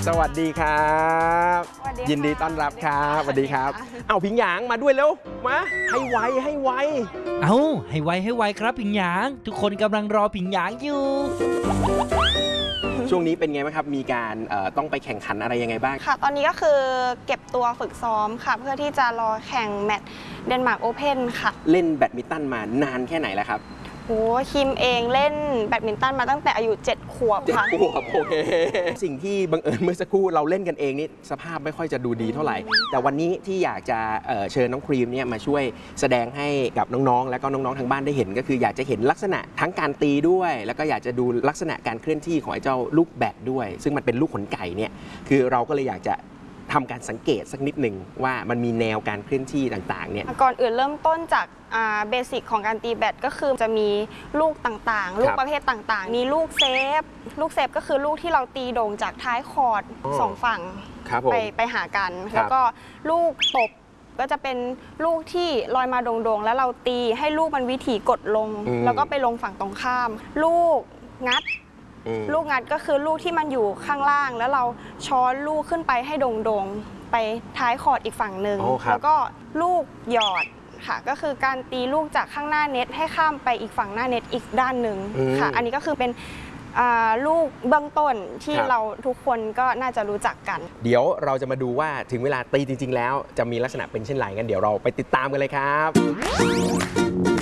สวัสดีครับยินดีต้อนรับครับสวัสดีครับเอาผิงหยางมาด้วยแล้วมาให้ไวให้ไวครับผิงหยางทุกคนกำลังรอผิงหยางอยู่ช่วงนี้เป็นไงบ้างครับมีการต้องไปแข่งขันอะไรยังไงบ้างค่ะตอนนี้ก็คือเก็บตัวฝึกซ้อมค่ะเพื่อที่จะรอแข่งแมตช์เดนมาร์กโอเพ่นค่ะเล่นแบดมินตันมานานแค่ไหนแล้วครับโอ้คิมเองเล่นแบดมินตันมาตั้งแต่อายุ7 ขวบค่ะ 7 ขวบโอเคสิ่งที่บังเอิญเมื่อสักครู่เราเล่นกันเองนี่สภาพไม่ค่อยจะดูดีเท่าไหร่แต่วันนี้ที่อยากจะเชิญน้องครีมเนี่ยมาช่วยแสดงให้กับน้องๆและก็น้องๆทางบ้านได้เห็นก็คืออยากจะเห็นลักษณะทั้งการตีด้วยแล้วก็อยากจะดูลักษณะการเคลื่อนที่ของไอ้เจ้าลูกแบดด้วยซึ่งมันเป็นลูกขนไก่เนี่ยคือเราก็เลยอยากจะทำการสังเกตสักนิดหนึ่งว่ามันมีแนวการเคลื่อนที่ต่างๆเนี่ยก่อนอื่นเริ่มต้นจากเบสิกของการตีแบดก็คือจะมีลูกต่างๆลูกประเภทต่างๆมีลูกเซฟก็คือลูกที่เราตีโด่งจากท้ายคอร์ด2 ฝั่งไปหากันแล้วก็ลูกตบก็จะเป็นลูกที่ลอยมาโด่งๆแล้วเราตีให้ลูกมันวิถีกดลงแล้วก็ไปลงฝั่งตรงข้ามลูกงัดก็คือลูกที่มันอยู่ข้างล่างแล้วเราช้อนลูกขึ้นไปให้โด่งๆไปท้ายคอร์ดอีกฝั่งหนึ่งแล้วก็ลูกหยอดค่ะก็คือการตีลูกจากข้างหน้าเน็ตให้ข้ามไปอีกฝั่งหน้าเน็ตอีกด้านหนึ่งค่ะอันนี้ก็คือเป็นลูกเบื้องต้นที่เราทุกคนก็น่าจะรู้จักกันเดี๋ยวเราจะมาดูว่าถึงเวลาตีจริงๆแล้วจะมีลักษณะเป็นเช่นไรงั้นเดี๋ยวเราไปติดตามกันเลยครับ